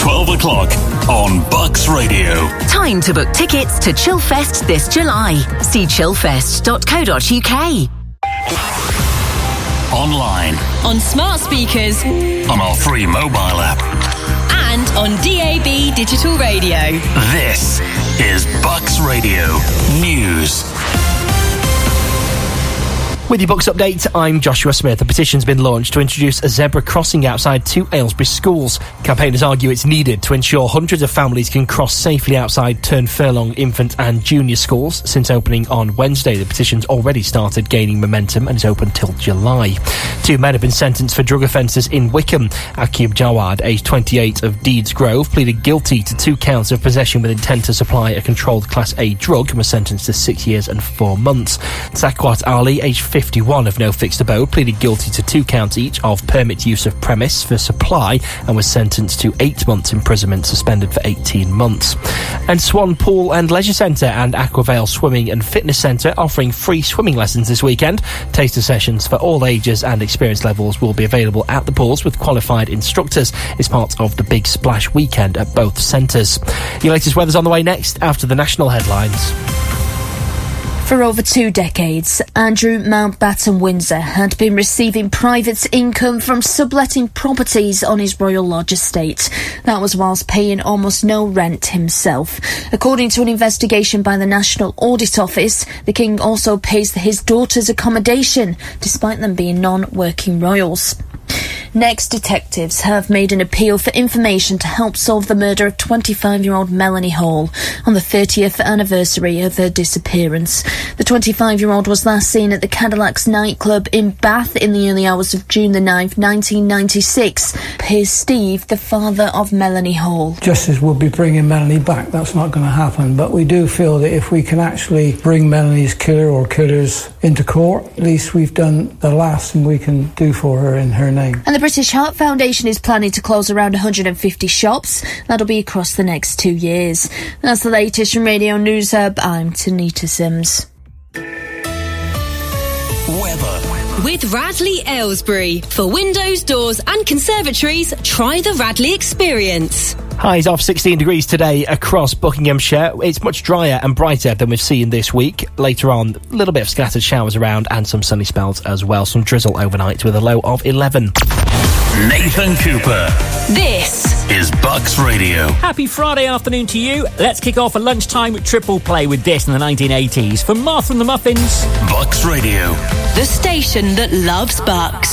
12 o'clock on Bucks Radio. Time to book tickets to Chillfest this July. See chillfest.co.uk. Online. On smart speakers. On our free mobile app. And on DAB digital radio. This is Bucks Radio News. With your Bucks update, I'm Joshua Smith. A petition's been launched to introduce a zebra crossing outside 2 Aylesbury schools. Campaigners argue it's needed to ensure hundreds of families can cross safely outside Turn Furlong infant and junior schools. Since opening on Wednesday, the petition's already started gaining momentum and is open till July. 2 men have been sentenced for drug offences in Wickham. Akib Jawad, aged 28, of Deeds Grove, pleaded guilty to 2 counts of possession with intent to supply a controlled Class A drug and was sentenced to 6 years and 4 months. Zakwat Ali, aged 51, of No Fixed Abode, pleaded guilty to 2 counts each of permit use of premise for supply and was sentenced to 8 months imprisonment, suspended for 18 months. And Swan Pool and Leisure Centre and Aquavale Swimming and Fitness Centre offering free swimming lessons this weekend. Taster sessions for all ages and experience levels will be available at the pools with qualified instructors. It's part of the Big Splash weekend at both centres. Your latest weather's on the way next after the national headlines. For over 2 decades, Andrew Mountbatten Windsor had been receiving private income from subletting properties on his Royal Lodge estate. That was whilst paying almost no rent himself. According to an investigation by the National Audit Office, the King also pays his daughter's accommodation, despite them being non-working royals. Next, detectives have made an appeal for information to help solve the murder of 25-year-old Melanie Hall on the 30th anniversary of her disappearance. The 25-year-old was last seen at the Cadillacs nightclub in Bath in the early hours of June the 9th, 1996. Here's Steve, the father of Melanie Hall. Justice will be bringing Melanie back. That's not going to happen. But we do feel that if we can actually bring Melanie's killer or killers into court, at least we've done the last and we can do for her in her name. And the British Heart Foundation is planning to close around 150 shops. That'll be across the next 2 years. That's the latest from Radio News Hub. I'm Tanita Sims. Weather. With Radley Aylesbury. For windows, doors and conservatories, try the Radley experience. Highs of 16 degrees today across Buckinghamshire. It's much drier and brighter than we've seen this week. Later on, a little bit of scattered showers around and some sunny spells as well. Some drizzle overnight with a low of 11. Nathan Cooper. This is Bucks Radio. Happy Friday afternoon to you. Let's kick off a lunchtime triple play with this in the 1980s. From Martha and the Muffins. Bucks Radio. The station that loves Bucks.